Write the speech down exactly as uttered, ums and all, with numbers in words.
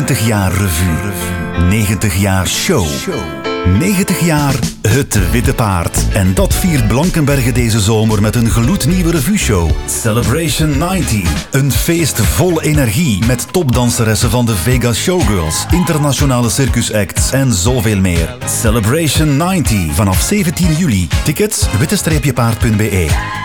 negentig jaar revue. negentig jaar show. negentig jaar Het Witte Paard. En dat viert Blankenberge deze zomer met een gloednieuwe revue-show. Celebration negentig. Een feest vol energie met topdanseressen van de Vegas Showgirls, internationale circusacts en zoveel meer. Celebration negentig vanaf zeventien juli. Tickets witte paard punt be.